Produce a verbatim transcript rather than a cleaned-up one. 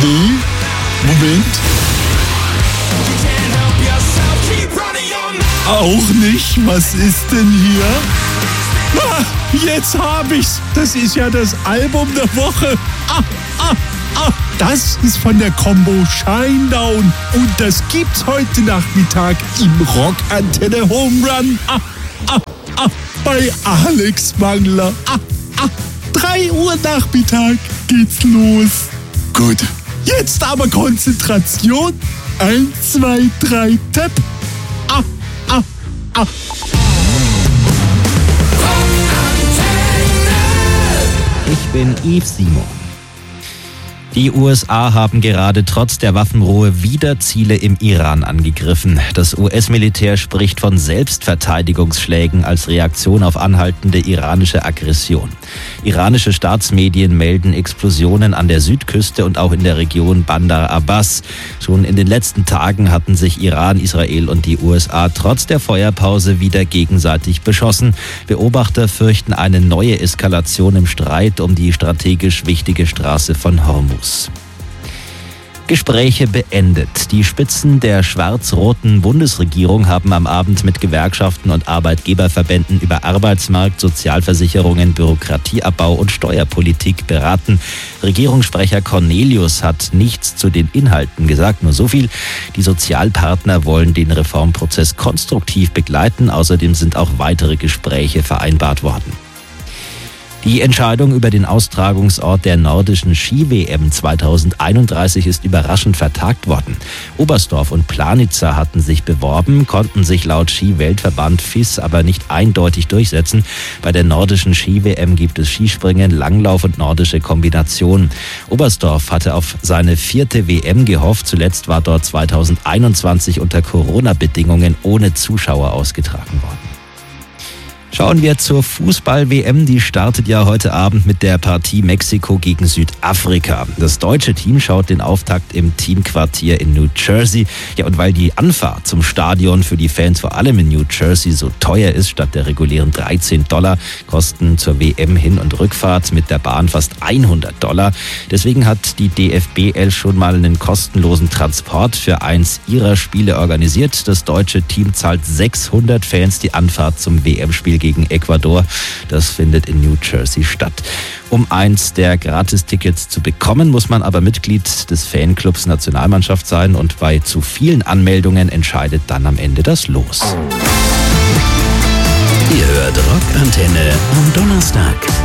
Nee, Moment. Auch nicht. Was ist denn hier? Ah, jetzt hab ich's. Das ist ja das Album der Woche. Ah, ah, ah. Das ist von der Combo Shinedown. Und das gibt's heute Nachmittag im Rockantenne Home Run. Ah, ah, ah. Bei Alex Mangler. Ah, ah. drei Uhr Nachmittag geht's los. Gut. Jetzt aber Konzentration. Eins, zwei, drei, Tap. Ah, ah, ah. Ich bin Yves Simon. Die U S A haben gerade trotz der Waffenruhe wieder Ziele im Iran angegriffen. Das U S-Militär spricht von Selbstverteidigungsschlägen als Reaktion auf anhaltende iranische Aggression. Iranische Staatsmedien melden Explosionen an der Südküste und auch in der Region Bandar Abbas. Schon in den letzten Tagen hatten sich Iran, Israel und die U S A trotz der Feuerpause wieder gegenseitig beschossen. Beobachter fürchten eine neue Eskalation im Streit um die strategisch wichtige Straße von Hormuz. Gespräche beendet. Die Spitzen der schwarz-roten Bundesregierung haben am Abend mit Gewerkschaften und Arbeitgeberverbänden über Arbeitsmarkt, Sozialversicherungen, Bürokratieabbau und Steuerpolitik beraten. Regierungssprecher Cornelius hat nichts zu den Inhalten gesagt, nur so viel. Die Sozialpartner wollen den Reformprozess konstruktiv begleiten. Außerdem sind auch weitere Gespräche vereinbart worden. Die Entscheidung über den Austragungsort der nordischen Ski-W M zwanzig einunddreißig ist überraschend vertagt worden. Oberstdorf und Planitzer hatten sich beworben, konnten sich laut Ski-Weltverband F I S aber nicht eindeutig durchsetzen. Bei der nordischen Ski-W M gibt es Skispringen, Langlauf und nordische Kombination. Oberstdorf hatte auf seine vierte W M gehofft. Zuletzt war dort zwanzig einundzwanzig unter Corona-Bedingungen ohne Zuschauer ausgetragen worden. Schauen wir zur Fußball-W M. Die startet ja heute Abend mit der Partie Mexiko gegen Südafrika. Das deutsche Team schaut den Auftakt im Teamquartier in New Jersey. Ja, und weil die Anfahrt zum Stadion für die Fans vor allem in New Jersey so teuer ist, statt der regulären dreizehn Dollar, kosten zur W M Hin- und Rückfahrt mit der Bahn fast hundert Dollar. Deswegen hat die D F B L schon mal einen kostenlosen Transport für eins ihrer Spiele organisiert. Das deutsche Team zahlt sechshundert Fans die Anfahrt zum W M-Spiel gegen Ecuador. Das findet in New Jersey statt. Um eins der Gratistickets zu bekommen, muss man aber Mitglied des Fanclubs Nationalmannschaft sein und bei zu vielen Anmeldungen entscheidet dann am Ende das Los. Ihr hört Rockantenne am Donnerstag.